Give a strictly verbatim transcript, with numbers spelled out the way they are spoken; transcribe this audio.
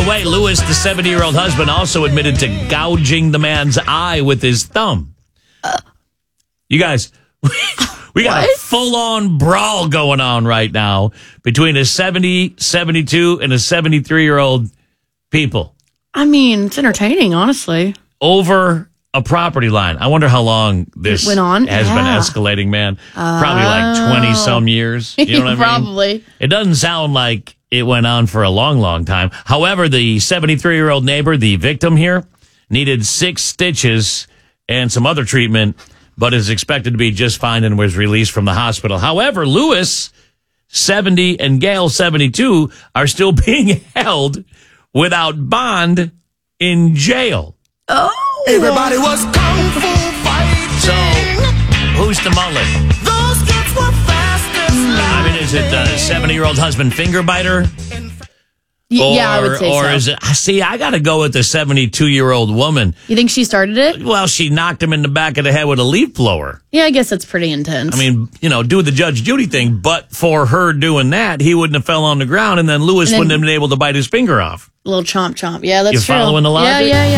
the way, Lewis, the seventy-year-old husband, also admitted to gouging the man's eye with his thumb. Uh, you guys, we got what? a full-on brawl going on right now between a seventy, seventy-two, and a seventy-three-year-old people. I mean, it's entertaining, honestly. Over a property line. I wonder how long this went on. has yeah. been escalating, man. Uh, Probably like twenty-some years. You know what I mean? Probably. It doesn't sound like it went on for a long, long time. However, the seventy-three-year-old neighbor, the victim here, needed six stitches and some other treatment, but is expected to be just fine and was released from the hospital. However, Lewis, seventy, and Gail, seventy-two, are still being held without bond in jail. Oh. Everybody was kung fu fighting. So, who's the mullet? Those kids were fast as I mean, is it the seventy-year-old husband finger biter? Y- Or, yeah, I would say or so. is it, see, I got to go with the seventy-two-year-old woman. You think she started it? Well, she knocked him in the back of the head with a leaf blower. Yeah, I guess that's pretty intense. I mean, you know, do the Judge Judy thing, but for her doing that, he wouldn't have fell on the ground, and then Lewis And then- wouldn't have been able to bite his finger off. a little chomp chomp. Yeah, that's You true. following the logic? Yeah, yeah, yeah.